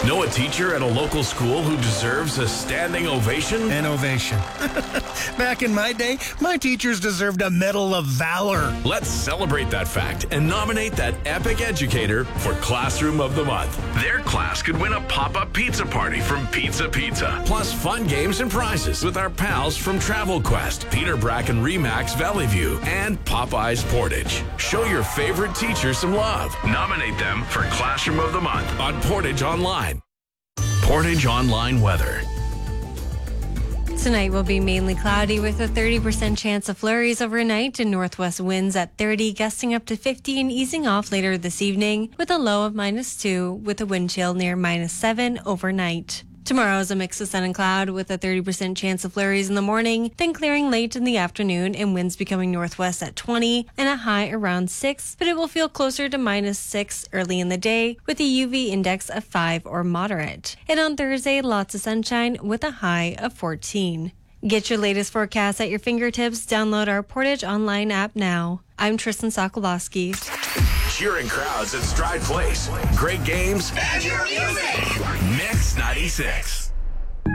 Know a teacher at a local school who deserves a standing ovation? An ovation. Back in my day, my teachers deserved a Medal of Valor. Let's celebrate that fact and nominate that epic educator for Classroom of the Month. Their class could win a pop-up pizza party from Pizza Pizza. Plus fun games and prizes with our pals from Travel Quest, Peter Bracken Remax Valley View, and Popeyes Portage. Show your favorite teacher some love. Nominate them for Classroom of the Month on Portage Online. Portage Online weather. Tonight will be mainly cloudy with a 30% chance of flurries overnight and northwest winds at 30, gusting up to 50 and easing off later this evening with a low of -2 with a wind chill near -7 overnight. Tomorrow is a mix of sun and cloud with a 30% chance of flurries in the morning, then clearing late in the afternoon and winds becoming northwest at 20 and a high around 6, but it will feel closer to -6 early in the day with a UV index of 5 or moderate. And on Thursday, lots of sunshine with a high of 14. Get your latest forecast at your fingertips. Download our Portage Online app now. I'm Tristan Sokolowski. Cheering crowds at Stride Place. Great games. And your music. Mix 96.